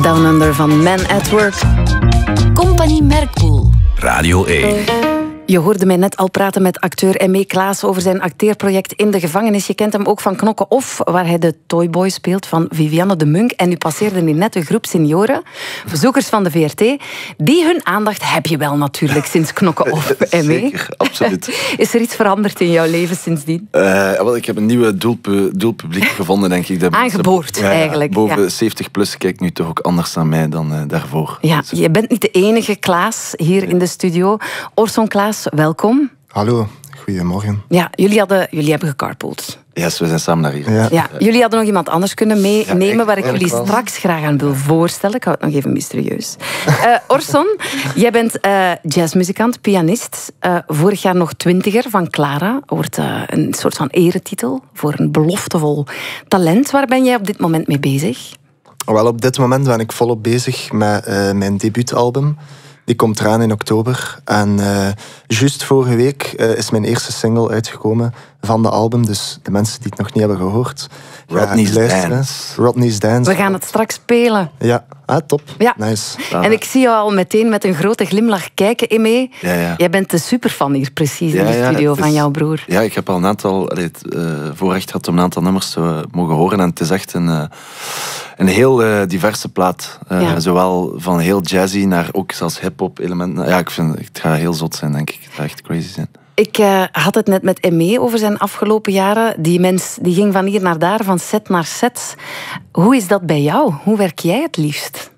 Down Under van Man at Work. Compagnie Merkpoel. Radio 1. Je hoorde mij net al praten met acteur M.E. Klaas over zijn acteerproject in de gevangenis. Je kent hem ook van Knokke Off, waar hij de Toyboy speelt van Vivianne de Munk. En nu passeerde hier net een groep senioren, bezoekers van de VRT. Die hun aandacht heb je wel natuurlijk sinds Knokke Off, M.E. Zeker, absoluut. Is er iets veranderd in jouw leven sindsdien? Ik heb een nieuwe doelpubliek gevonden, denk ik. Aangeboord, eigenlijk. Boven 70 plus kijkt nu toch ook anders naar mij dan daarvoor. Ja, je bent niet de enige Klaas hier in de studio. Orson Klaas, welkom. Hallo, goedemorgen. Ja, jullie hebben gecarpooled. Yes, we zijn samen naar hier. Ja, jullie hadden nog iemand anders kunnen meenemen waar ik jullie wel. straks graag aan wil voorstellen. Ik hou het nog even mysterieus. Orson, jij bent jazzmuzikant, pianist. Vorig jaar nog 20er van Clara. Wordt een soort van eretitel voor een beloftevol talent. Waar ben jij op dit moment mee bezig? Wel, op dit moment ben ik volop bezig met mijn debuutalbum. Die komt eraan in oktober. En juist vorige week is mijn eerste single uitgekomen van de album. Dus de mensen die het nog niet hebben gehoord, Rodney's luisteren. Dance. Rodney's Dance. We gaan het straks spelen. Ja, top. Ja. Nice. En ik zie jou al meteen met een grote glimlach kijken, Emme. Ja. Jij bent de superfan hier precies in de Ja, studio het is- van jouw broer. Ja, ik heb al een aantal voorrecht gehad om een aantal nummers mogen horen. En het is echt een heel diverse plaat. Ja. Zowel van heel jazzy naar ook zelfs hip-hop elementen. Ja, ik vind het gaat heel zot zijn, denk ik. Het gaat echt crazy zijn. Ik had het net met Emme over zijn afgelopen jaren. Die mens die ging van hier naar daar, van set naar set. Hoe is dat bij jou? Hoe werk jij het liefst?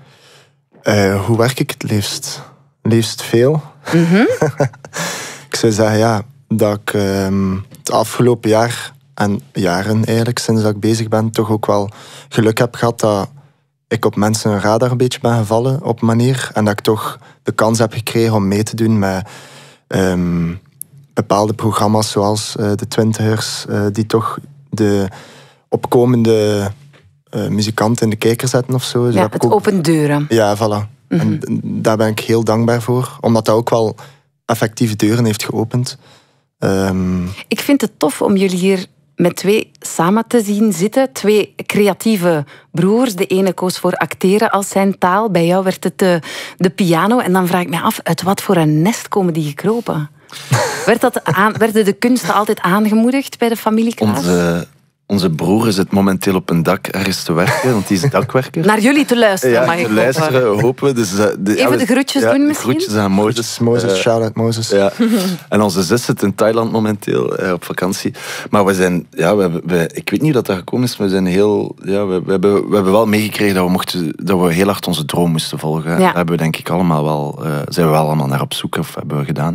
Hoe werk ik het liefst? Liefst veel. Ik zou zeggen, dat ik het afgelopen jaar en jaren eigenlijk, sinds dat ik bezig ben, toch ook wel geluk heb gehad dat ik op mensen een radar een beetje ben gevallen op een manier. En dat ik toch de kans heb gekregen om mee te doen met bepaalde programma's zoals de Twintigers, die toch de opkomende muzikanten in de kijker zetten of zo. Ja, het opent deuren. Ja, voilà. En daar ben ik heel dankbaar voor. Omdat dat ook wel effectieve deuren heeft geopend. Ik vind het tof om jullie hier met twee samen te zien zitten. Twee creatieve broers. De ene koos voor acteren als zijn taal. Bij jou werd het de piano. En dan vraag ik me af, uit wat voor een nest komen die gekropen? Werden de kunsten altijd aangemoedigd bij de familie Klaas? Onze broer zit momenteel op een dak ergens te werken, want die is dakwerker. Naar jullie te luisteren, mag ik te luisteren, hopen we. Dus, even de groetjes doen misschien? Groetjes aan Moses. Moses, shout-out Moses. Ja. En onze zus zit in Thailand momenteel op vakantie. Maar we zijn, ik weet niet hoe dat gekomen is, maar we zijn heel, we hebben wel meegekregen dat we heel hard onze droom moesten volgen. Ja. Daar hebben we denk ik allemaal wel, zijn we wel allemaal naar op zoek, of hebben we gedaan.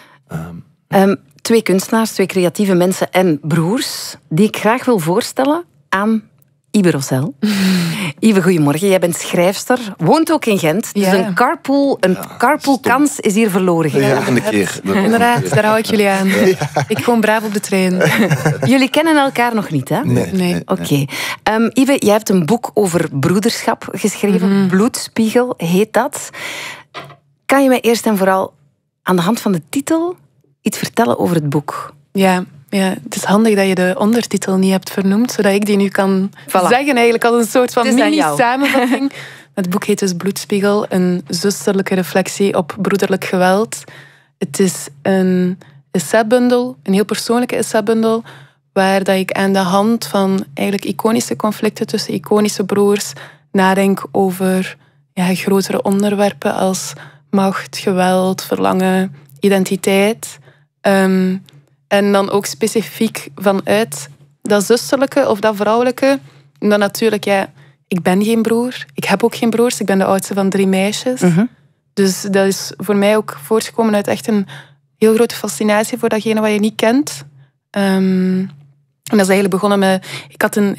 Twee kunstenaars, twee creatieve mensen en broers, die ik graag wil voorstellen aan Ibe Rossel. Ibe, goedemorgen. Jij bent schrijfster, woont ook in Gent. Dus Ja. een carpoolkans is hier verloren gegaan. Volgende keer. Inderdaad, daar hou ik jullie aan. Ik gewoon braaf op de trein. Jullie kennen elkaar nog niet, hè? Nee. Oké. Ibe, jij hebt een boek over broederschap geschreven. Bloedspiegel heet dat. Kan je mij eerst en vooral aan de hand van de titel iets vertellen over het boek? Ja, het is handig dat je de ondertitel niet hebt vernoemd, zodat ik die nu kan zeggen eigenlijk als een soort van Het is aan jou. mini-samenvatting. Het boek heet dus Bloedspiegel, een zusterlijke reflectie op broederlijk geweld. Het is een essaybundel, een heel persoonlijke essaybundel, waar dat ik aan de hand van eigenlijk iconische conflicten tussen iconische broers nadenk over grotere onderwerpen als macht, geweld, verlangen, identiteit. En dan ook specifiek vanuit dat zusterlijke of dat vrouwelijke. En dan natuurlijk, ik ben geen broer. Ik heb ook geen broers. Ik ben de oudste van 3 meisjes. Dus dat is voor mij ook voortgekomen uit echt een heel grote fascinatie voor datgene wat je niet kent. En dat is eigenlijk begonnen met... Ik